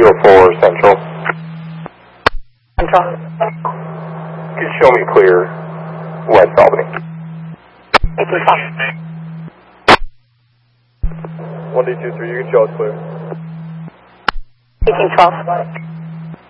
204 Central. Central. Could you show me clear West Albany? 1812. 1223, you can show us clear. 1812.